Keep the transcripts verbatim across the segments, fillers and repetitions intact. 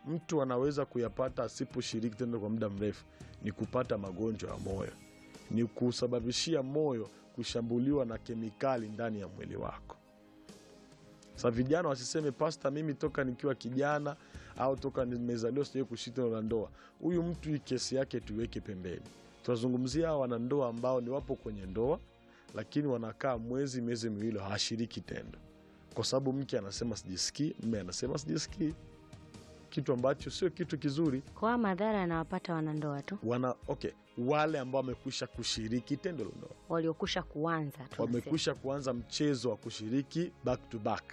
mtu anaweza kuyapata asiposhiriki tendo kwa muda mrefu ni kupata magonjwa ya moyo, ni kusababishia moyo kushambuliwa na kemikali ndani ya mwili wako. Sasa vijana wasiseme pasta, mimi toka nikiwa kijana au toka nimezaliwa sijawahi kushiriki tendo la ndoa. Huyu mtu hii kesi yake tuweke pembeni. Tunazungumzia wanandoa ambao ni wapo kwenye ndoa lakini wanakaa mwezi miezi miwili hawashiriki tendo. Kwa sababu mke anasema sijisikii, mume anasema sijisikii. Kitu ambacho sio kitu kizuri. Kwa madhara yanawapata wanandoa tu. Wana okay, wale ambao wamekwisha kushiriki tendo la ndoa. Waliokwisha kuanza tu. Wamekwisha kuanza mchezo wa kushiriki back to back.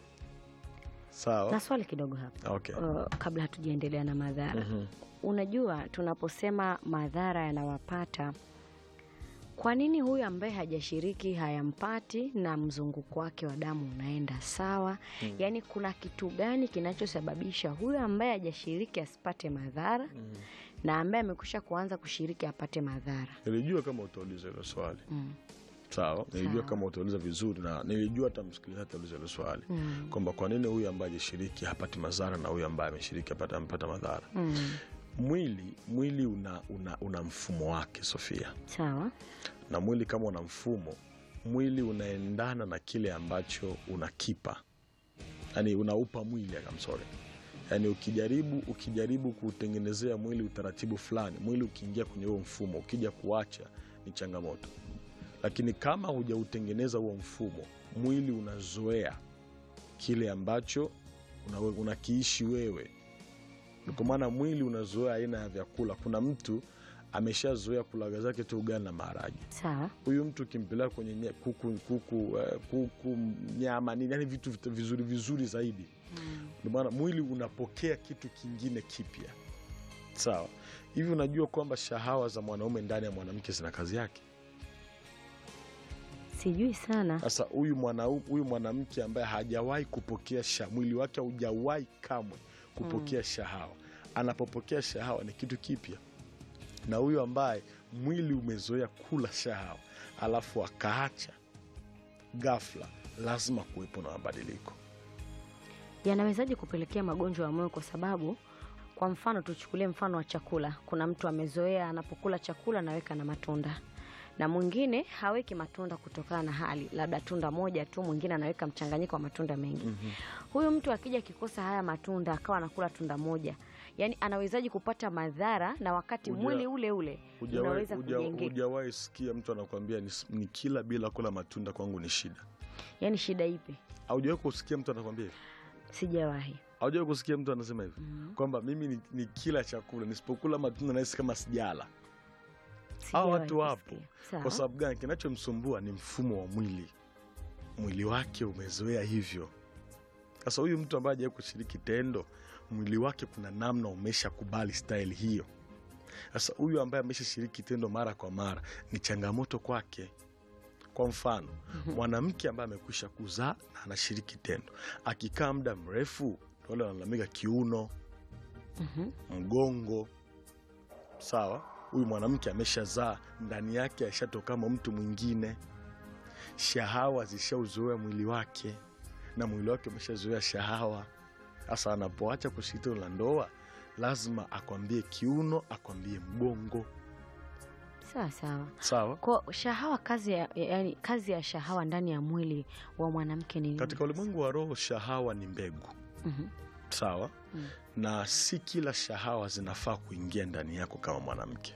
Sawa. Na swali kidogo hapa. Okay. Uh, kabla hatujaendelea na madhara. Mm-hmm. Unajua tunaposema madhara yanawapata, kwa nini huyu ambaye hajashiriki hayampati na mzunguko wake wa damu unaenda sawa? Mm. Yaani kuna kitu gani kinachosababisha huyu ambaye hajashiriki asipate madhara, mm, na ambaye amekwisha kuanza kushiriki apate madhara? Nilijua kama utauliza hilo swali. Mm. Sawa, nilijua Sawa. Kama utauliza vizuri, na nilijua hata msikilizaji atauliza hilo swali. Mm. Kwamba kwa nini huyu ambaye hajashiriki hapati madhara na huyu ambaye ameshiriki apata mpata madhara. Mm. Mwili mwili una, una, una mfumo wake, Sofia. Sawa. Na mwili kama una mfumo, mwili unaendana na kile ambacho unakipa. Yaani unaupa mwili, I'm sorry. Yaani ukijaribu ukijaribu kutengenezea mwili utaratibu fulani, mwili ukiingia kwenye huo mfumo, ukija kuacha ni changamoto. Lakini kama hujautengeneza huo mfumo, mwili unazoea kile ambacho unakiishi una wewe. Kwa maana mwili unazoea aina ya vyakula. Kuna mtu ameshazoea kula zake tu ugali na maharage. Sawa. Huyu mtu kimpeleka kwenye kuku kuku uh, kuku nyama nini, yani vitu vizuri vizuri zaidi. Mm. Ndio maana mwili unapokea kitu kingine kipya. Sawa. Hivi unajua kwamba shahawa za mwanaume ndani ya mwanamke zina kazi yake? Sijui sana. Sasa huyu mwanaume huyu mwanamke ambaye hajawahi kupokea shahawa, mwili wake haujawahi kamwe kupokea mm. shahawa. Anapopokea shahawa ni kitu kipya. Na huyu ambaye mwili umezoea kula shahawa alafu akaacha ghafla, lazima kuwepo na mabadiliko. Yanawezaje kupelekea magonjwa ya moyo? Kwa sababu kwa mfano tuchukulie mfano wa chakula. Kuna mtu amezoea anapokula chakula anaweka na matunda, na mwingine haweki matunda kutokana na hali, labda tunda moja tu, mwingine anaweka mchanganyiko wa matunda mengi. Mm-hmm. Huyu mtu akija kikosa haya matunda akawa anakula tunda moja, yani anawezaje kupata madhara na wakati Uja, mwili ule ule unaweza kujengeka? Hujawahi sikia mtu anakuambia ni, ni kila bila kula matunda kwangu ni shida? Yani shida ipi? Haujawahi kusikia mtu anakuambia hivyo? Sijawahi. Haujawahi kusikia mtu anasema hivyo? Mm-hmm. Kwamba mimi ni, ni kila chakula nisipokula matunda nahisi kama sijala. Hao watu wapo. Kwa sababu gani? Kinachomsumbua ni mfumo wa mwili. Mwili wake umezoea hivyo. Sasa huyu mtu ambaye hajawahi kushiriki tendo, mwili wake kuna namna umeshakubali style hiyo. Sasa huyu ambaye ameshashiriki tendo mara kwa mara ni changamoto kwake. Kwa mfano, mm-hmm. mwanamke ambaye amekwisha kuzaa na anashiriki tendo, akikaa muda mrefu, wale wanalalamika kiuno, mm-hmm. mgongo. Sawa? Huyu mwanamke ameshazaa, ndani yake ashatoka kama mtu mwingine. Shahawa zishauzoea mwili wake na mwili wake umeshazoea shahawa. Sasa anapoacha kushiriki tendo la ndoa, lazima akwambie kiuno, akwambie mgongo. Sawa sawa. Sawa. Kwa shahawa, kazi ya yani kazi ya shahawa ndani ya mwili wa mwanamke ni nini? Katika ulimwengu wa roho, shahawa ni mbegu. Mhm. Sawa. Mm. Na si kila shahawa zinafaa kuingia ndani yako kama mwanamke.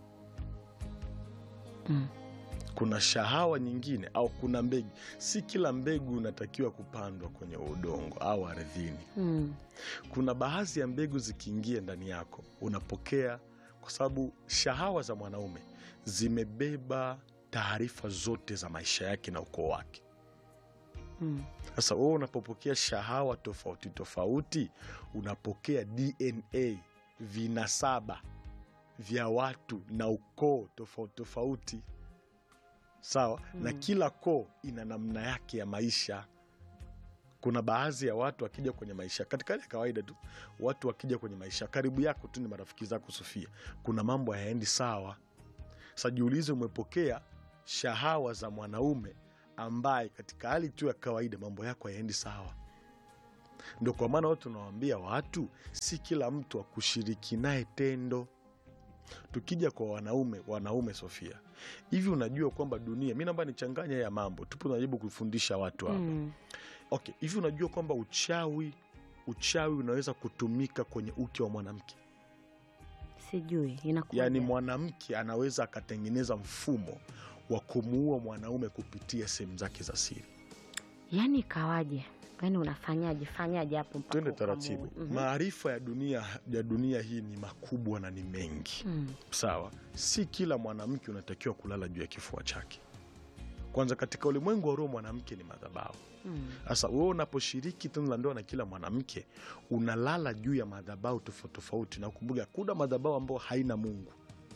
Mm. Kuna shahawa nyingine au kuna mbegu. Si kila mbegu inatakiwa kupandwa kwenye udongo au ardhini. Mm. Kuna baadhi ya mbegu zikiingia ndani yako unapokea, kwa sababu shahawa za mwanaume zimebeba taarifa zote za maisha yake na ukoo wake. Mm. Sasa wewe unapopokea shahawa tofauti tofauti, unapokea D N A, vinasaba vya watu na ukoo tofauti tofauti. Sawa? Mm. Na kila koo ina namna yake ya maisha. Kuna baadhi ya watu wakija kwenye maisha, katika hali ya kawaida tu, watu wakija kwenye maisha karibu yako tu, ni marafiki zako Sofia, kuna mambo hayaendi sawa. Sasa jiulize, umepokea shahawa za mwanaume ambaye katika hali tu ya kawaida mambo yako hayaendi sawa. Ndio kwa maana watu tunawaambia watu si kila mtu akushiriki naye tendo. Tukija kwa wanaume, wanaume Sofia, hivi unajua kwamba dunia, mimi naomba nichanganye ya mambo, tupo tunajaribu kufundisha watu hapa. Mm. Okay, hivi unajua kwamba uchawi, uchawi unaweza kutumika kwenye uke wa mwanamke? Sijui, inakuwa. Yaani mwanamke anaweza akatengeneza mfumo wa kumuua mwanaume kupitia sehemu zake za siri. Yaani kawaje? Yaani unafanyaje? Fanyaje hapo mpaka? Twende taratibu. Mm-hmm. Maarifa ya dunia ya dunia hii ni makubwa na ni mengi. Mm. Sawa? Si kila mwanamke unatakiwa kulala juu ya kifua chake. Kwanza katika ulimwengu wa roho mwanamke ni madhabahu. Sasa mm. wewe unaposhiriki tendo la ndoa na kila mwanamke, unalala juu ya madhabahu tofauti tofauti, na kukumbuka kuna madhabahu ambayo haina Mungu.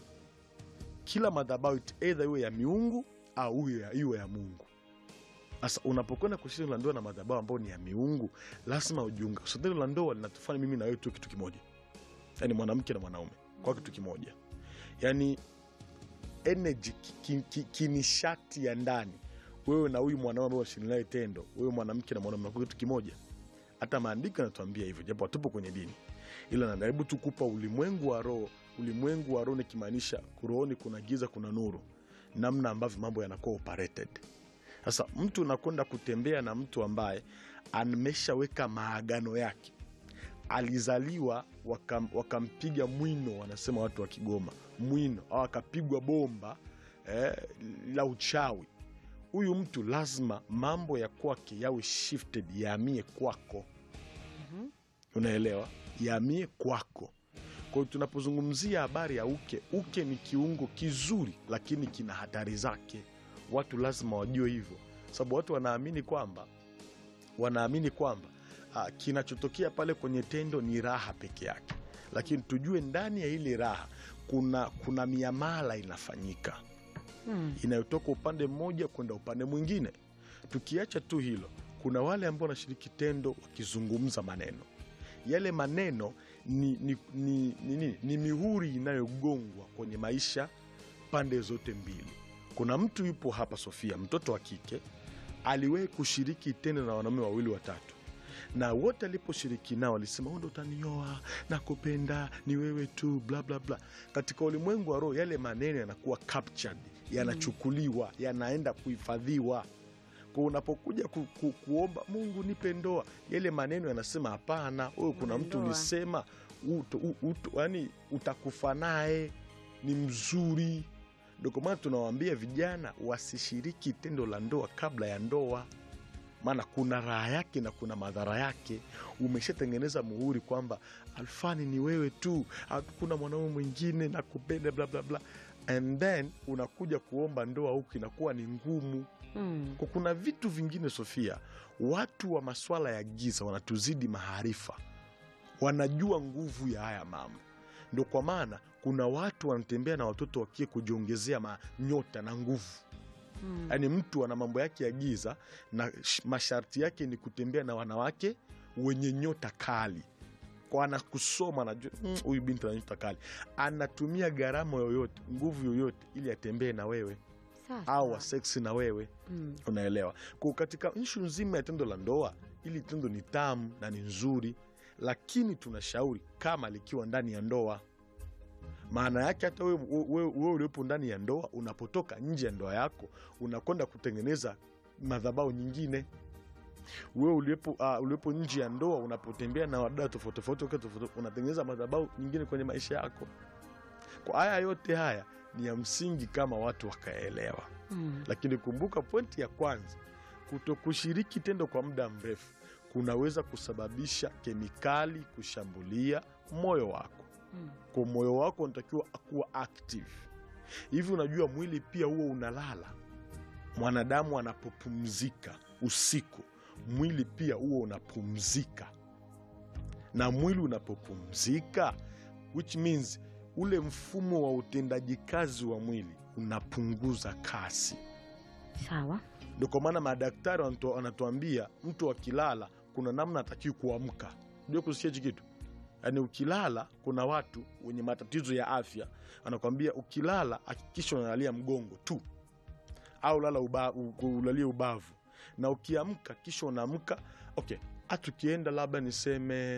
Kila madhabahu either iwe ya miungu au iwe ya Mungu. Sasa unapokwenda kushiriki la ndoa na madhabahu ambayo ni ya miungu, lazima ujiunge. So tendo la ndoa linatufanya mimi na wewe tu kitu kimoja. Yaani mwanamke na mwanaume kwa kitu kimoja. Yaani energy kinishati ki, ki, ya ndani. Wewe na huyu mwanaume ambao unashiriki tendo, wewe mwanamke na mwanaume kwa kitu kimoja. Hata maandiko yanatuambia hivyo, japo tupo kwenye dini. Ila najaribu tu kukupa ulimwengu wa roho. Ulimwengu wa roho nikimaanisha rohoni kuna giza, kuna nuru. Namna ambavyo mambo yanakuwa operated. Sasa mtu unakwenda kutembea na mtu ambaye ameshaweka maagano yake. Alizaliwa wakam, wakampiga mwino, wanasema watu wa Kigoma, mwino, au akapigwa bomba eh, la uchawi. Huyu mtu lazima mambo ya kwake yawe shifted, yaamie kwako. Mm-hmm. Unaelewa? Yaamie kwako. Kwa hiyo tunapozungumzia habari ya uke, uke ni kiungo kizuri lakini kina hatari zake. Watu lazima wajue hivyo. Sababu watu wanaamini kwamba wanaamini kwamba uh, kinachotokea pale kwenye tendo ni raha peke yake. Lakini tujue ndani ya ile raha kuna kuna miamala inafanyika. Hmm. Inayotoka upande mmoja kwenda upande mwingine. Tukiacha tu hilo, kuna wale ambao wanashiriki tendo wakizungumza maneno. Yale maneno ni ni ni, ni, ni, ni mihuri inayogongwa kwenye maisha pande zote mbili. Kuna mtu yupo hapa Sofia, mtoto wa kike, aliwahi kushiriki tendo na wanaume wawili watatu. Na wote aliposhiriki nao walisema wewe ndo utanioa, nakupenda, ni wewe tu, bla bla bla. Katika ulimwengu wa roho yale maneno yanakuwa captured, yanachukuliwa, yanaenda kuhifadhiwa. Kwa unapokuja ku, ku, kuomba Mungu nipe ndoa, yale maneno yanasema hapana, wewe kuna mtu ulisema uto, uto, yani utakufa naye, ni mzuri. Ndio kwa maana tunawaambia vijana wasishiriki tendo la ndoa kabla ya ndoa. Maana kuna raha yake na kuna madhara yake. Umeshatengeneza muhuri kwamba Alfani ni wewe tu, hakuna mwanaume mwingine, nakupenda, bla bla bla. And then unakuja kuomba ndoa huku inakuwa ni ngumu. Mm. Kwa kuna vitu vingine Sofia, watu wa masuala ya giza wanatuzidi maarifa. Wanajua nguvu ya haya mama. Ndio kwa maana kuna watu wanatembea na watoto wakie kujiongezea manyota na nguvu. Mm. Yaani mtu ana mambo yake ya giza na masharti yake ni kutembea na wanawake wenye nyota kali. Kwa anakusoma anajua huyu mm, binti ana nyota kali. Anatumia gharama yoyote, nguvu yoyote ili atembee na wewe. Sasa. Au wa seksi na wewe. Mm. Unaelewa? Kwa katika issue nzima ya tendo la ndoa, ili tendo ni tamu na ni nzuri, lakini tunashauri kama likiwa ndani ya ndoa. Maana yake hata wewe wewe wewe ulipo ndani ya ndoa, unapotoka nje ya ndoa yako, unakwenda kutengeneza madhabahu nyingine. Wewe ulipo uh, ulipo nje ya ndoa, unapotembea na wadada tofauti tofauti, unatengeneza madhabahu nyingine kwenye maisha yako. Kwa haya yote haya ni ya msingi kama watu wakaelewa. Mm. Lakini kumbuka pointi ya kwanza, kutokushiriki tendo kwa muda mrefu kunaweza kusababisha kemikali kushambulia moyo wako. Mm. Kwa moyo wako unatakiwa kuwa active. Hivi unajua mwili pia huo unalala. Mwanadamu anapopumzika usiku, mwili pia huo unapumzika. Na mwili unapopumzika, which means ule mfumo wa utendaji kazi wa mwili unapunguza kasi. Sawa. Ndio kwa maana madaktari wanatuambia mtu akilala kuna namna atakiwa kuamka. Ndio kusikia kitu. Yaani ukilala, kuna watu wenye matatizo ya afya wanakuambia ukilala hakikisha unalalia mgongo tu, au lala ubavu, ulalie ubavu, na ukiamka kisha unaamka. Okay, Atukienda labda niseme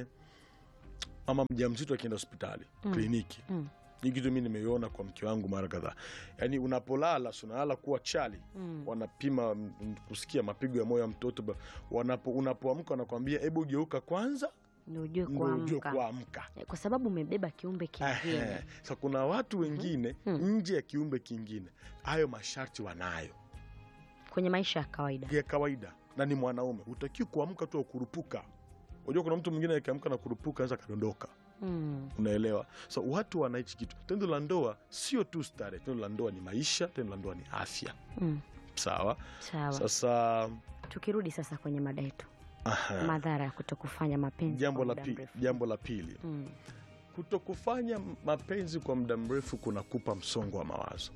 mama mjamzito akienda hospitali, mm. kliniki. Mm. Hii kitu mimi nimeiona kwa mke wangu mara kadhaa. Yaani unapolala, unalala kuwa chali, mm. wanapima kusikia mapigo ya moyo ya mtoto, wanapo unapoamka wanakuambia hebu geuka kwanza ujue kuamka. Kwa sababu umebeba kiumbe kingine. Sasa kuna watu wengine mm. nje ya kiumbe kingine, hayo masharti wanayo kwenye maisha ya kawaida. Ya kawaida. Na ni mwanaume, hutaki kuamka tu kurupuka. Unajua kuna mtu mwingine akiamka na kurupuka anaweza kadondoka. Mm. Unaelewa? So watu wanaishi kitu. Tendo la ndoa sio tu starehe. Tendo la ndoa ni maisha, tendo la ndoa ni afya. Mm. Sawa? Sawa. Sasa tukirudi sasa kwenye mada yetu. Madhara ya kutokufanya mapenzi jambo la pili, jambo la pili. Mm. Kutokufanya mapenzi kwa muda mrefu kunakupa msongo wa mawazo.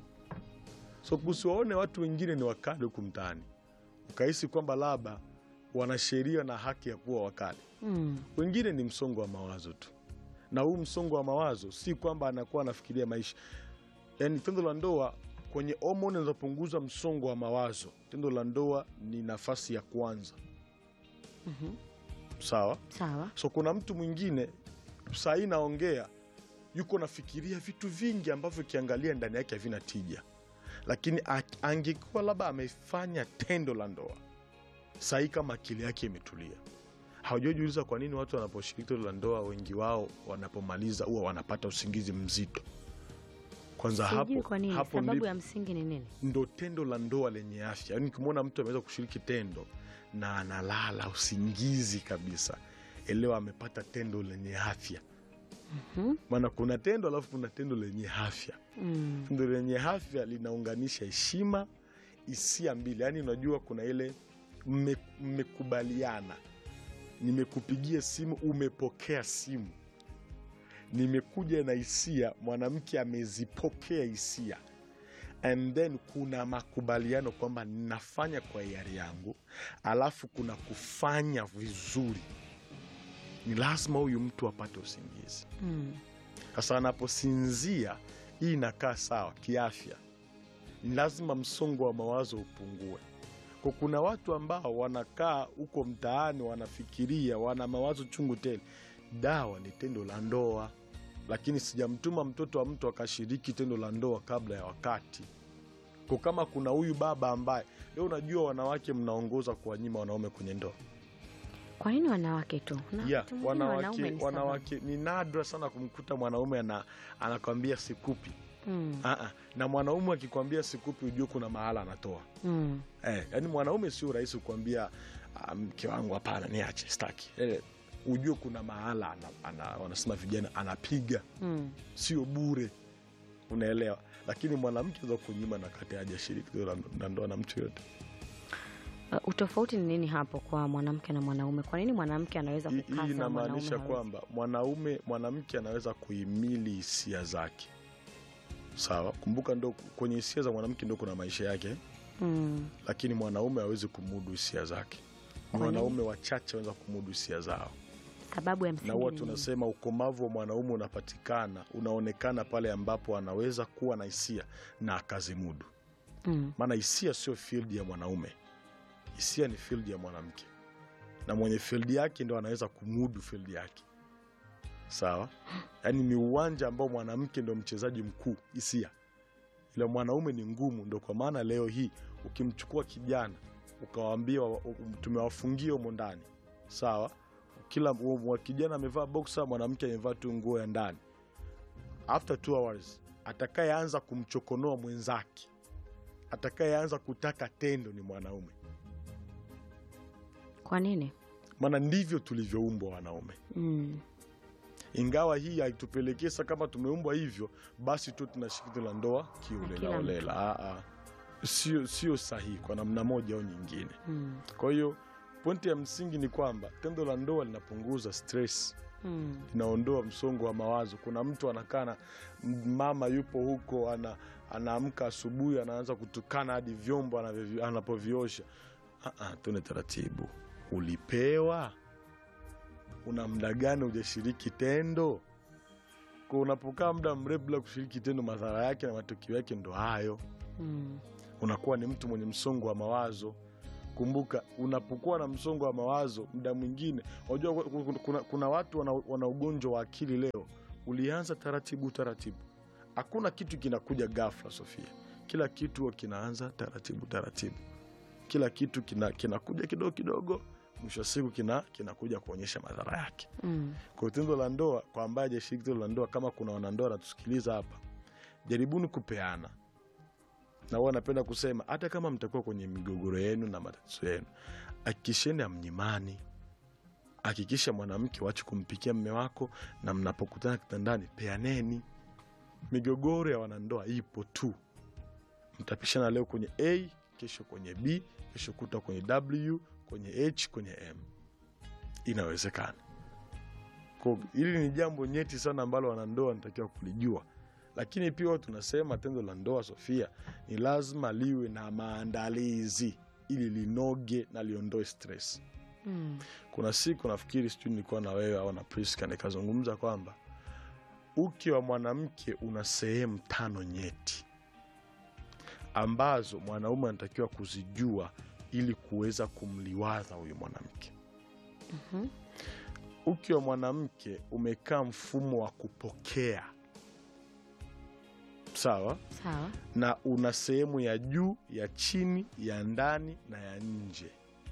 So kusiwaone watu wengine ni wakali huko mtaani, ukahisi kwamba labda wana sheria na haki ya kuwa wakali. Mm. Wengine ni msongo wa mawazo tu. Na huu msongo wa mawazo si kwamba anakuwa anafikiria maisha. Yaani tendo la ndoa kwenye homoni zinazopunguza msongo wa mawazo, tendo la ndoa ni nafasi ya kwanza. Mhm. Sawa? Sawa. So kuna mtu mwingine saa hii naongea yuko nafikiria vitu vingi ambavyo kiangalia ndani yake havina tija. Lakini angekuwa labda amefanya tendo la ndoa, saa hii kama akili yake imetulia. Haujajiuliza kwa nini watu wanaposhiriki tendo la ndoa wengi wao wanapomaliza huwa wanapata usingizi mzito? Kwanza hapo, kwa nini? Hapo sababu ya msingi ni nini? Ndo tendo la ndoa lenye afya. Yaani ukimwona mtu ameweza kushiriki tendo na analala usingizi kabisa, elewa amepata tendo lenye afya. Mhm. Maana kuna tendo alafu kuna tendo lenye afya. Mm. Tendo lenye afya linaunganisha heshima, hisia mbili. Yaani unajua kuna ile mmekubaliana. Nimekupigia simu, umepokea simu. Nimekuja na hisia, mwanamke amezipokea hisia. And then kuna makubaliano kwamba ninafanya kwa hiari yangu, alafu kuna kufanya vizuri. Ni lazima huyu mtu apate usingizi. Mm. Sasa anaposinzia, hii inakaa sawa kiafya. Ni lazima msongo wa mawazo upungue. Kwa kuna watu ambao wanakaa huko mtaani wanafikiria, wana mawazo chungu tele. Dawa ni tendo la ndoa. Lakini sijamtuma mtoto wa mtu akashiriki tendo la ndoa kabla ya wakati. Kwa kama kuna huyu baba ambaye leo unajua wanawake mnaongoza kuwanyima wanaume kwenye ndoa. Kwa nini wanawake tu? Na yeah, wanawake ni, wanawake ni nadra sana kumkuta mwanaume ana anakwambia sikupi. Mm. Uh-uh. Na mwanaume akikwambia sikupi ujue kuna mahala anatoa. Mm. Eh, yani mwanaume sio rahisi kukwambia mke um, wangu hapana niache sitaki. Eh, ujue kuna mahala ana, ana, wanasema vijana anapiga. Mm. Sio bure. Unaelewa? Lakini mwanamke anaweza kunyima na kati haja shiriki na ndoa na mtu yote. Uh, utofauti ni nini hapo kwa mwanamke na mwanaume? Kwa nini mwanamke anaweza kukaza mwanaume? Hii inamaanisha kwamba mwanaume mwanamke anaweza kuhimili hisia zake. Sawa? Kumbuka ndo kwenye hisia za mwanamke ndo kuna maisha yake. Mm. Lakini mwanaume hawezi kumudu hisia zake. Mwanaume wachache wanaweza kumudu hisia zao. Sababu ya msingi. Na watu tunasema ukomavu wa mwanaume unapatikana, unaonekana pale ambapo anaweza kuwa na hisia na akazimudu. Mm. Maana hisia sio field ya mwanaume. Hisia ni field ya mwanamke. Na mwenye field yake ndo anaweza kumudu field yake. Sawa? Yaani ni uwanja ambao mwanamke ndo mchezaji mkuu, hisia. Ila mwanaume ni ngumu, ndo kwa maana leo hii ukimchukua kijana ukawaambia tumewafungia huko ndani. Sawa? Kila kijana amevaa boxer, mwanamke amevaa tu nguo ya ndani. After two hours atakayeanza kumchokonoa mwenzake, atakayeanza kutaka tendo ni mwanaume. Kwa nini? Maana ndivyo tulivyoumbwa wanaume. Mm. Ingawa hii haitupelekesa kama tumeumbwa hivyo, basi tu tunashiriki la ndoa kiulela olela. Ah ah. Sio sio sahihi kwa namna moja au nyingine. Mm. Kwa hiyo pointi ya msingi ni kwamba tendo la ndoa linapunguza stress. Mm. Linaondoa msongo wa mawazo. Kuna mtu anakana mama yupo huko ana anaamka asubuhi anaanza kutukana hadi vyombo anapoviosha. Ah ah, tuna taratibu. Ulipewa? Una muda gani hujashiriki tendo? Kwa unapokaa muda mrefu bila kushiriki tendo, madhara yake na matokeo yake ndo hayo. Mm. Unakuwa ni mtu mwenye msongo wa mawazo. kumbuka unapokuwa na msongo wa mawazo muda mwingine, unajua kuna, kuna watu wana, wana ugonjwa wa akili leo, ulianza taratibu taratibu. Hakuna kitu kinakuja ghafla Sofia. Kila kitu kinaanza taratibu taratibu. Kila kitu kina kinakuja kidogo kidogo, mwisho wa siku kina kinakuja kuonyesha madhara yake. Mm. Kwa tendo la ndoa, kwa ambaye hajashiriki tendo la ndoa, kama kuna wanandoa wanatusikiliza hapa, jaribuni kupeana. Na wao napenda kusema hata kama mtakuwa kwenye migogoro yenu na matatizo yenu, hakikisheni amnyimani. Hakikisha mwanamke waache kumpikia mume wako, na mnapokutana kitandani peaneni. Migogoro ya wanandoa ipo tu. Mtapishana leo kwenye A, kesho kwenye B, kesho kuta kwenye W, kwenye H, kwenye M. Inawezekana. Kwa hili ni jambo nyeti sana ambalo wanandoa wanatakiwa kulijua. Lakini pia tunasema tendo la ndoa Sofia ni lazima liwe na maandalizi ili linoge na liondoe stress. Mm. Kuna siku nafikiri sijui nilikuwa na wewe au na Priska nikazungumza kwamba uke wa mwanamke una sehemu tano nyeti ambazo mwanaume anatakiwa kuzijua ili kuweza kumliwaza huyu mwanamke. Mhm. Uke wa mwanamke umekaa mfumo wa kupokea. Sawa? Sawa. Na una sehemu ya juu, ya chini, ya ndani na ya nje.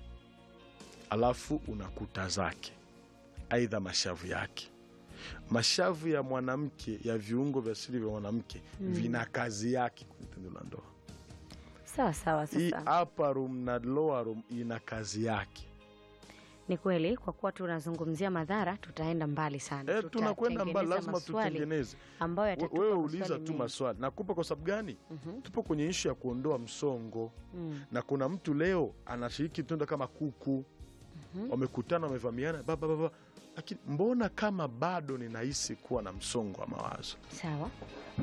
Alafu una kuta zake. Aidha mashavu yake. Mashavu ya mwanamke, ya viungo vya siri vya mwanamke, mm. vina kazi yake kwenye tendo la ndoa. Sawa sawa sasa. Hii upper room na lower room ina kazi yake. Ni kweli, kwa kuwa tunazungumzia madhara tutaenda mbali sana. Eh, tunakwenda mbali, lazima tutengeneze. Wewe uliza tu maswali. Nakupa kwa sababu gani? Mm-hmm. Tupo kwenye issue ya kuondoa msongo. Mm. Na kuna mtu leo anashiriki tendo kama kuku. Mm-hmm. Wamekutana, wamevamiana, baba baba. Lakini mbona kama bado ninahisi kuwa na msongo wa mawazo? Sawa.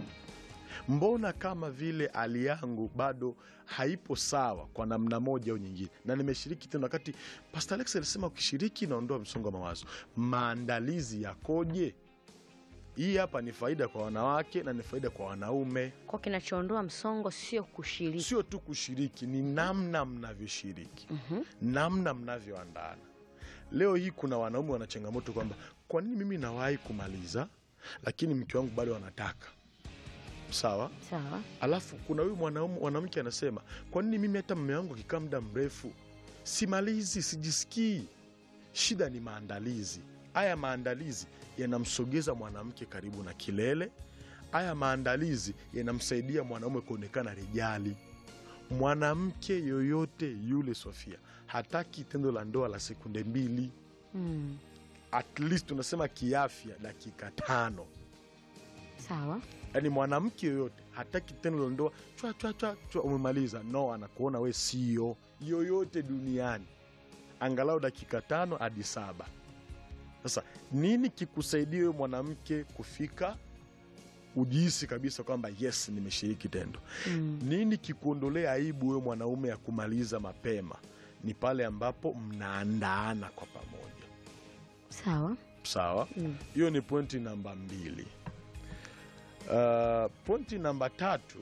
Mbona kama vile hali yangu bado haipo sawa kwa namna moja au nyingine, na nimeshiriki tena wakati Pastor Alex alisema ukishiriki naondoa msongo wa mawazo. Maandalizi yakoje? Hii hapa ni faida kwa wanawake na ni faida kwa wanaume. Kwa kinachoondoa msongo sio kushiriki. Sio tu kushiriki, ni namna mnavyoshiriki. Mm-hmm. Namna mnavyoandana. Leo hii kuna wanaume wana changamoto kwamba kwa nini mimi nawahi kumaliza lakini mke wangu bado anataka. Sawa? Sawa. Alafu kuna huyu mwanaume mwanamke anasema, kwa nini mimi hata mume wangu akikaa muda mrefu simalizi, sijisikii? Shida ni maandalizi. Haya maandalizi yanamsogeza mwanamke karibu na kilele. Haya maandalizi yanamsaidia mwanaume kuonekana rijali. Mwanamke yoyote yule Sofia hataki tendo la ndoa la sekunde mbili. Mm. At least tunasema kiafya dakika tano. Sawa. Yaani mwanamke yoyote hataki tendo la ndoa chwa chwa chwa chwa umemaliza. No, anakuona we sio yoyote duniani. Angalau dakika tano hadi saba. Sasa nini kikusaidia wewe mwanamke kufika ujihisi kabisa kwamba yes nimeshiriki tendo? Mm. Nini kikuondolea aibu wewe mwanaume ya kumaliza mapema? Ni pale ambapo mnaandaana kwa pamoja. Sawa. Sawa? Hiyo mm. ni pointi namba mbili. Uh, pointi namba tatu,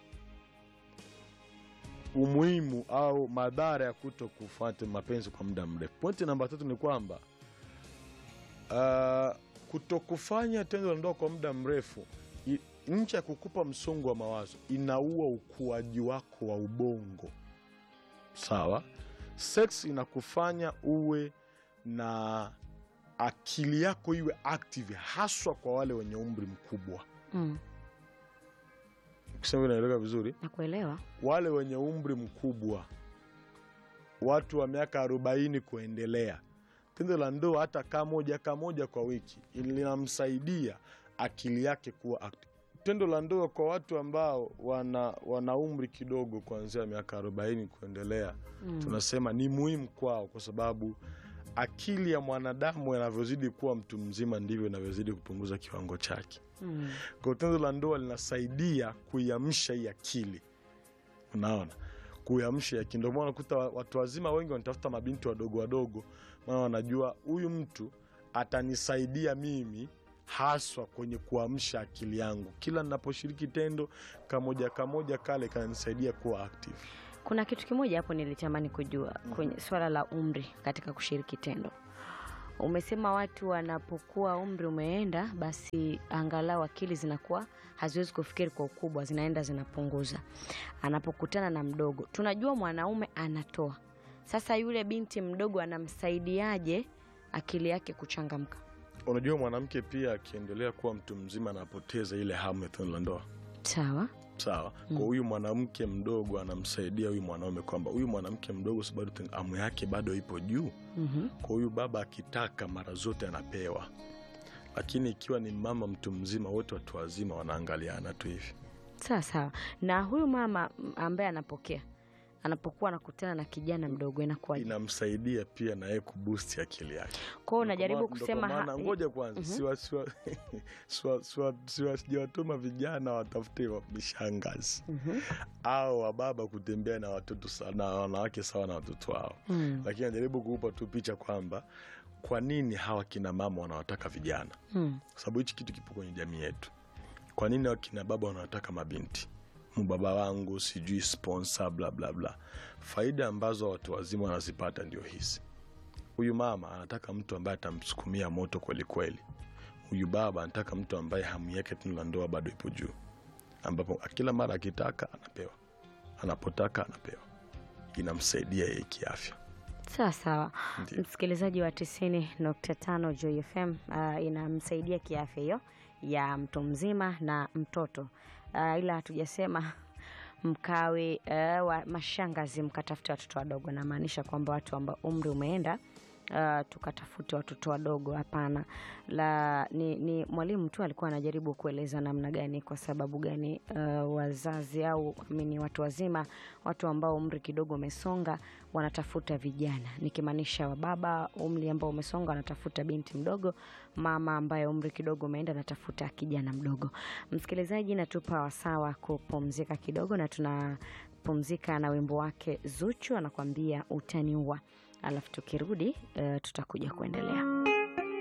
umuhimu au madhara ya kuto kufuata mapenzi kwa muda mrefu. Pointi namba tatu ni kwamba uh, kutokufanya tendo la ndoa kwa muda mrefu nje ya kukupa msongo wa mawazo inaua ukuaji wako wa ubongo. Sawa? Sex inakufanya uwe na akili yako iwe active, haswa kwa wale wenye umri mkubwa. Mm. Ukisema unaelewa vizuri? Nakuelewa. Wale wenye umri mkubwa, watu wa miaka arobaini kuendelea, tendo la ndoa hata kama moja kama moja kwa wiki linamsaidia akili yake kuwa active. Tendo la ndoa kwa watu ambao wana wana umri kidogo kuanzia miaka arobaini kuendelea, mm. tunasema ni muhimu kwao kwa sababu akili ya mwanadamu inavyozidi kuwa mtu mzima ndivyo inavyozidi kupunguza kiwango chake. Mm. Kwa tendo la ndoa linasaidia kuiamsha hii akili. Unaona? Kuiamsha akili. Ndio maana unakuta watu wazima wengi wanatafuta mabinti wadogo wadogo, maana wanajua huyu mtu atanisaidia mimi haswa kwenye kuamsha akili yangu. Kila ninaposhiriki tendo kamoja kamoja kale kananisaidia kuwa active. Kuna kitu kimoja hapo nilitamani kujua kwenye swala la umri katika kushiriki tendo. Umesema watu wanapokuwa umri umeenda basi angalau akili zinakuwa haziwezi kufikiri kwa ukubwa, zinaenda zinapunguza. Anapokutana na mdogo, tunajua mwanaume anatoa. Sasa yule binti mdogo anamsaidiaje akili yake kuchangamka? Unajua mwanamke pia akiendelea kuwa mtu mzima anapoteza ile hamu ya tendo la ndoa. Sawa. Sawa. Mm. Kwa huyu mwanamke mdogo anamsaidia huyu mwanaume kwamba huyu mwanamke mdogo sababu hamu yake bado ipo juu. Mhm. Kwa huyu baba akitaka mara zote anapewa. Lakini ikiwa ni mama mtu mzima, wote watu wazima wanaangaliana tu hivi. Sawa sawa. Na huyu mama ambaye anapokea anapokuwa anakutana na kijana mdogo inakuwa inamsaidia pia na yeye kuboost akili yake. Kwa hiyo unajaribu kusema maana ngoja kwanza mm-hmm. siwa siwa siwa siwa siwa sijawatuma vijana watafute mishangazi mm-hmm. au wababa kutembea na watoto sana wanawake sawa na watoto wao. Mm. Lakini najaribu kuupa tu picha kwamba kwa nini hawa kina mama wanawataka vijana? Mm. Sababu hichi kitu kipo kwenye jamii yetu. Kwa nini hawa kina baba wanawataka mabinti? Mbaba wangu sijui sponsor bla bla bla. Faida ambazo watu wazima wanazipata ndio hizi. Huyu mama anataka mtu ambaye atamsukumia moto kweli kweli. Huyu baba anataka mtu ambaye hamu yake tendo la ndoa bado ipo juu. Ambapo kila mara akitaka anapewa. Anapotaka anapewa. Inamsaidia yeye kiafya. Sawa sawa. Msikilizaji wa tisini nukta tano Joy F M uh, inamsaidia kiafya hiyo ya mtu mzima na mtoto. Uh, ila hatujasema mkawe uh, wa mashangazi mkatafuta watoto wadogo, na maanisha kwamba watu ambao umri umeenda uh, tukatafuta watoto wadogo, hapana. La ni, ni mwalimu tu alikuwa anajaribu kueleza namna gani, kwa sababu gani uh, wazazi au mimi watu wazima, watu ambao umri kidogo umesonga wanatafuta vijana. Nikimaanisha wababa umri ambao umesonga wanatafuta binti mdogo, mama ambaye umri kidogo umeenda anatafuta kijana mdogo. Msikilizaji, natupa wasawa kupumzika kidogo, na tunapumzika na wimbo wake Zuchu anakuambia utaniua. Alafu tukirudi uh, tutakuja kuendelea.